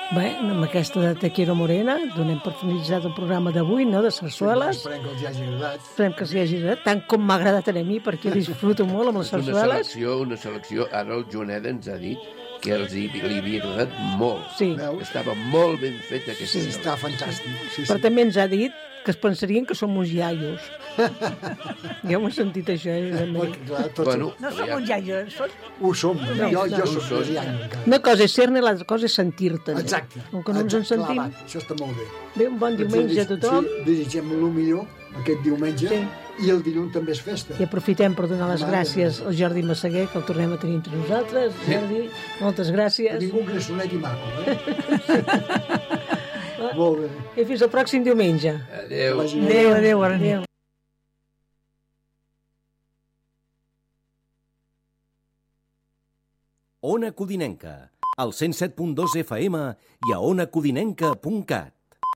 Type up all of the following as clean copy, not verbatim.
Bé, amb aquesta de Te quiero morena, donem per finalitzat el programa d'avui, no?, de sarsueles. Esperem que els hagi agradat. Esperem que els hagi agradat, tant com m'ha agradat a mi, perquè disfruto molt amb les sarsueles. Una selecció, ara el Joneda ens ha dit que li havia agradat molt. Sí. Estava molt ben feta aquesta Sí, està fantàstic. Sí, Però també ens ha dit que es pensarien que som uns iaios. Jo m'he sentit això, Bueno, No som uns iaios, Ho som. Jo soc som. encara. Una cosa és ser-ne, l'altra cosa és sentir-te. Exacte. Com que no ens en sentim. Clar, va, això està molt bé. Bé, un bon diumenge a tothom. Sí, desitgem el millor aquest diumenge. Sí. I el dilluns també és festa. I aprofitem per donar les gràcies al Jordi Massaguer, que el tornem a tenir entre nosaltres. Jordi, moltes gràcies. Tinc un grassonet i maco, Molt bé. I fins al pròxim diumenge. Adéu. Adéu, bona nit. Ona Codinenca, al 107.2 FM i a onacodinenca.cat.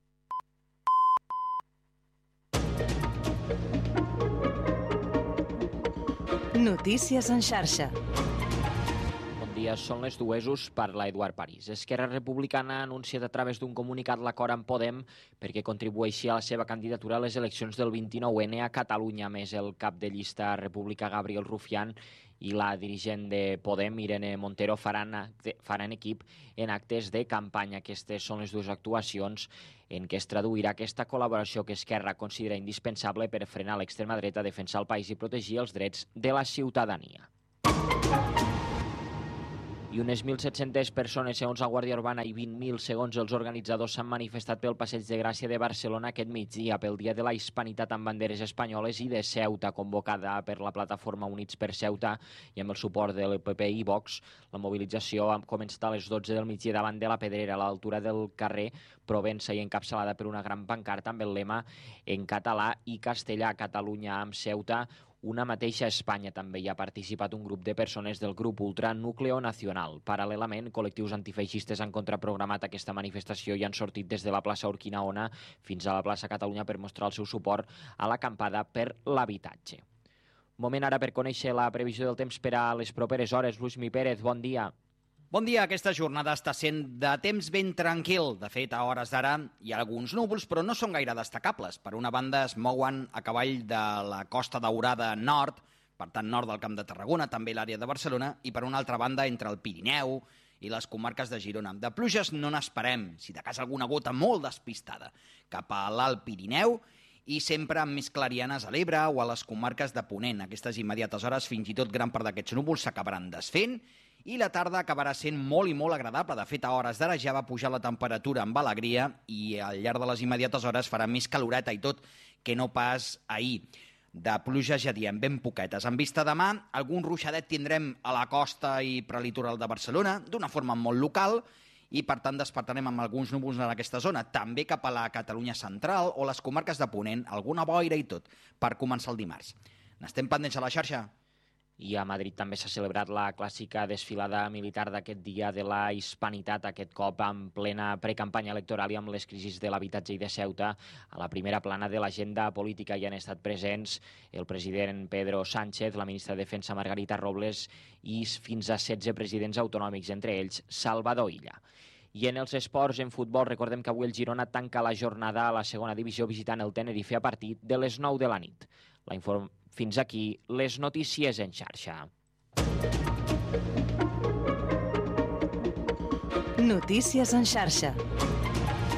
Notícies en xarxa. Bon dia, són les dues, us parla Eduard París. Esquerra Republicana ha anunciat a través d'un comunicat l'acord amb Podem perquè contribueixi a la seva candidatura a les eleccions del 29N a Catalunya. A més, el cap de llista República, Gabriel Rufián, i la dirigent de Podem, Irene Montero, faran equip en actes de campanya. Aquestes són les dues actuacions en què es traduirà aquesta col·laboració que Esquerra considera indispensable per frenar l'extrema dreta, defensar el país i protegir els drets de la ciutadania. I unes 1.700 persones, segons la Guàrdia Urbana, i 20.000, segons els organitzadors, s'han manifestat pel Passeig de Gràcia de Barcelona aquest migdia pel Dia de la Hispanitat amb banderes espanyoles i de Ceuta, convocada per la plataforma Units per Ceuta i amb el suport de l'EPP i Vox. La mobilització ha començat a les 12 del migdia davant de la Pedrera, a l'altura del carrer Provença, i encapçalada per una gran pancarta amb el lema en català i castellà: Catalunya amb Ceuta, una mateixa Espanya. També hi ha participat un grup de persones del grup ultra Núcleo Nacional. Paral·lelament, col·lectius antifeixistes han contraprogramat aquesta manifestació i han sortit des de la plaça Urquinaona fins a la plaça Catalunya per mostrar el seu suport a l'acampada per l'habitatge. Moment ara per conèixer la previsió del temps per a les properes hores. Luismi Pérez, bon dia. Bon dia, aquesta jornada està sent de temps ben tranquil. De fet, a hores d'ara hi ha alguns núvols, però no són gaire destacables. Per una banda es mouen a cavall de la Costa Daurada nord, per tant nord del Camp de Tarragona, també l'àrea de Barcelona, i per una altra banda entre el Pirineu i les comarques de Girona. De pluges no n'esperem, si de cas alguna gota molt despistada, cap a l'Alt Pirineu i sempre amb més clarianes a l'Ebre o a les comarques de Ponent. Aquestes immediates hores, fins i tot gran part d'aquests núvols s'acabaran desfent i la tarda acabarà sent molt i molt agradable. De fet, a hores d'ara ja va pujar la temperatura amb alegria i al llarg de les immediates hores farà més caloreta i tot que no pas ahir. De pluja ja diem ben poquetes. En vista demà, algun ruixadet tindrem a la costa i prelitoral de Barcelona, d'una forma molt local, i per tant despertarem amb alguns núvols en aquesta zona, també cap a la Catalunya central o les comarques de Ponent, alguna boira i tot, per començar el dimarts. N'estem pendents a la xarxa? I a Madrid també s'ha celebrat la clàssica desfilada militar d'aquest dia de la Hispanitat, aquest cop en plena precampanya electoral i amb les crisis de l'habitatge i de Ceuta. A la primera plana de l'agenda política hi han estat presents el president Pedro Sánchez, la ministra de Defensa Margarita Robles i fins a 16 presidents autonòmics, entre ells Salvador Illa. I en els esports, en futbol, recordem que avui el Girona tanca la jornada a la segona divisió visitant el Tenerife a partir de les 9 de la nit. Fins aquí les notícies en xarxa. Notícies en xarxa.